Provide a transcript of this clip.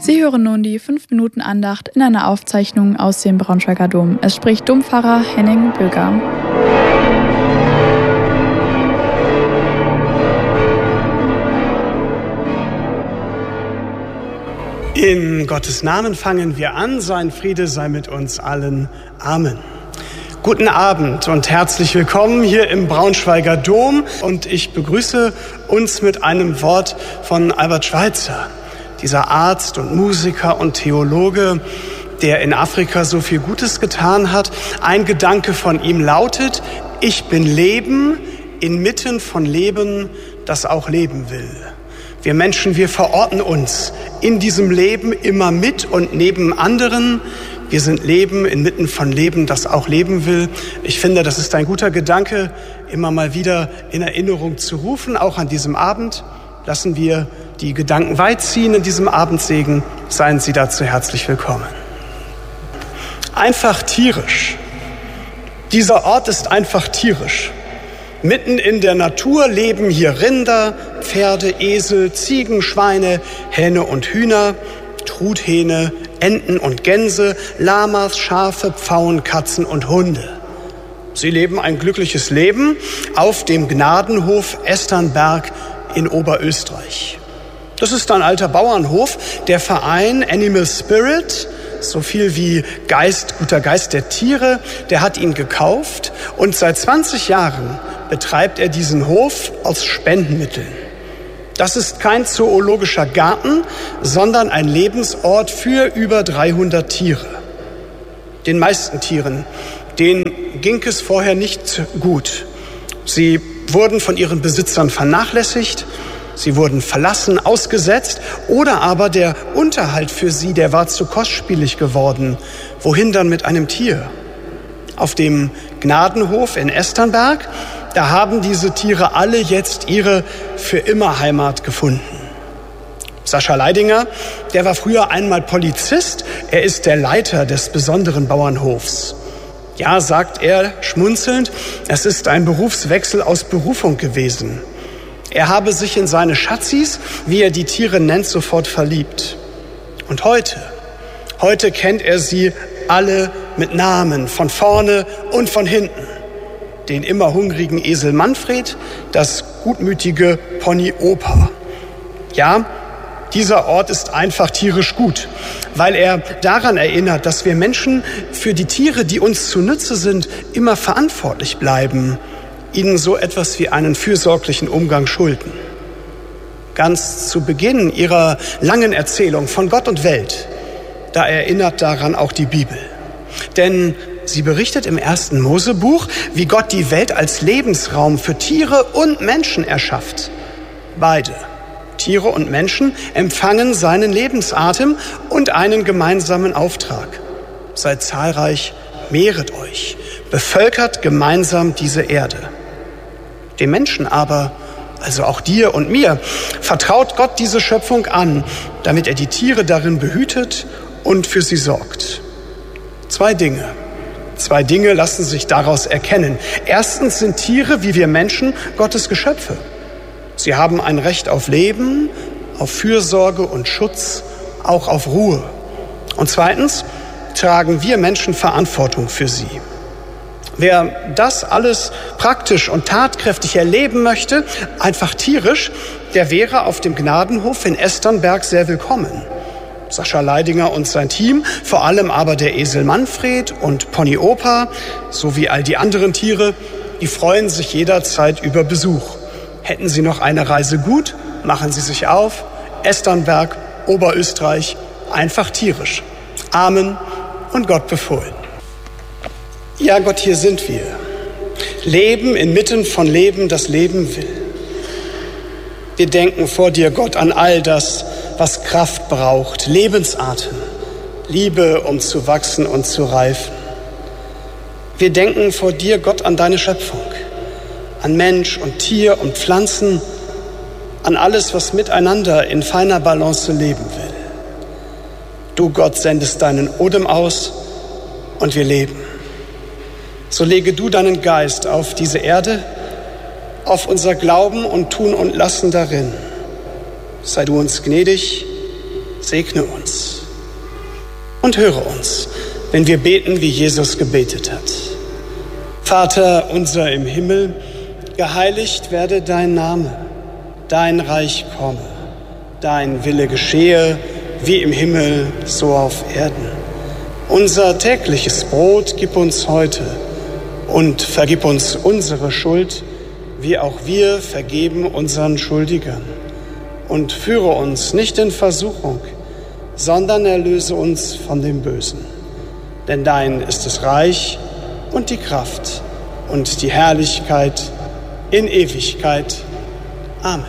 Sie hören nun die 5-Minuten-Andacht in einer Aufzeichnung aus dem Braunschweiger Dom. Es spricht Dompfarrer Henning Böger. In Gottes Namen fangen wir an. Sein Friede sei mit uns allen. Amen. Guten Abend und herzlich willkommen hier im Braunschweiger Dom. Und ich begrüße uns mit einem Wort von Albert Schweitzer, dieser Arzt und Musiker und Theologe, der in Afrika so viel Gutes getan hat. Ein Gedanke von ihm lautet: Ich bin Leben inmitten von Leben, das auch leben will. Wir Menschen, wir verorten uns in diesem Leben immer mit und neben anderen. Wir sind Leben inmitten von Leben, das auch leben will. Ich finde, das ist ein guter Gedanke, immer mal wieder in Erinnerung zu rufen, auch an diesem Abend. Lassen wir die Gedanken weit ziehen in diesem Abendsegen. Seien Sie dazu herzlich willkommen. Einfach tierisch. Dieser Ort ist einfach tierisch. Mitten in der Natur leben hier Rinder, Pferde, Esel, Ziegen, Schweine, Hähne und Hühner, Truthähne, Enten und Gänse, Lamas, Schafe, Pfauen, Katzen und Hunde. Sie leben ein glückliches Leben auf dem Gnadenhof Esternberg in Oberösterreich. Das ist ein alter Bauernhof. Der Verein Animal Spirit, so viel wie Geist, guter Geist der Tiere, der hat ihn gekauft und seit 20 Jahren betreibt er diesen Hof aus Spendenmitteln. Das ist kein zoologischer Garten, sondern ein Lebensort für über 300 Tiere. Den meisten Tieren, denen ging es vorher nicht gut. Sie wurden von ihren Besitzern vernachlässigt, sie wurden verlassen, ausgesetzt oder aber der Unterhalt für sie, der war zu kostspielig geworden. Wohin dann mit einem Tier? Auf dem Gnadenhof in Esternberg, da haben diese Tiere alle jetzt ihre für immer Heimat gefunden. Sascha Leidinger, der war früher einmal Polizist, er ist der Leiter des besonderen Bauernhofs. Ja, sagt er schmunzelnd, es ist ein Berufswechsel aus Berufung gewesen. Er habe sich in seine Schatzis, wie er die Tiere nennt, sofort verliebt. Und heute kennt er sie alle mit Namen, von vorne und von hinten. Den immer hungrigen Esel Manfred, das gutmütige Pony Opa. Ja, dieser Ort ist einfach tierisch gut, weil er daran erinnert, dass wir Menschen für die Tiere, die uns zunutze sind, immer verantwortlich bleiben, ihnen so etwas wie einen fürsorglichen Umgang schulden. Ganz zu Beginn ihrer langen Erzählung von Gott und Welt, da erinnert daran auch die Bibel. Denn sie berichtet im 1. Mosebuch, wie Gott die Welt als Lebensraum für Tiere und Menschen erschafft. Beide, Tiere und Menschen, empfangen seinen Lebensatem und einen gemeinsamen Auftrag. Seid zahlreich, mehret euch, bevölkert gemeinsam diese Erde. Dem Menschen aber, also auch dir und mir, vertraut Gott diese Schöpfung an, damit er die Tiere darin behütet und für sie sorgt. Zwei Dinge lassen sich daraus erkennen. Erstens sind Tiere, wie wir Menschen, Gottes Geschöpfe. Sie haben ein Recht auf Leben, auf Fürsorge und Schutz, auch auf Ruhe. Und zweitens tragen wir Menschen Verantwortung für sie. Wer das alles praktisch und tatkräftig erleben möchte, einfach tierisch, der wäre auf dem Gnadenhof in Esternberg sehr willkommen. Sascha Leidinger und sein Team, vor allem aber der Esel Manfred und Pony Opa, sowie all die anderen Tiere, die freuen sich jederzeit über Besuch. Hätten Sie noch eine Reise gut, machen Sie sich auf. Esternberg, Oberösterreich, einfach tierisch. Amen und Gott befohlen. Ja, Gott, hier sind wir. Leben inmitten von Leben, das leben will. Wir denken vor dir, Gott, an all das, was Kraft braucht, Lebensatem, Liebe, um zu wachsen und zu reifen. Wir denken vor dir, Gott, an deine Schöpfung, an Mensch und Tier und Pflanzen, an alles, was miteinander in feiner Balance leben will. Du, Gott, sendest deinen Odem aus und wir leben. So lege du deinen Geist auf diese Erde, auf unser Glauben und Tun und Lassen darin. Sei du uns gnädig segne uns und höre uns, wenn wir beten, wie Jesus gebetet hat. Vater unser im Himmel, geheiligt werde dein Name, dein Reich komme, dein Wille geschehe, wie im Himmel, so auf Erden. Unser tägliches Brot gib uns heute und vergib uns unsere Schuld, wie auch wir vergeben unseren Schuldigern. Und führe uns nicht in Versuchung, sondern erlöse uns von dem Bösen. Denn dein ist das Reich und die Kraft und die Herrlichkeit in Ewigkeit. Amen.